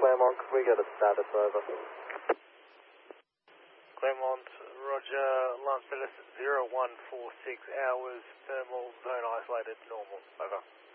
Claremont, can we get a status over? Claremont, roger, Lance Phyllis 0146 hours, thermal, zone isolated, normal, over.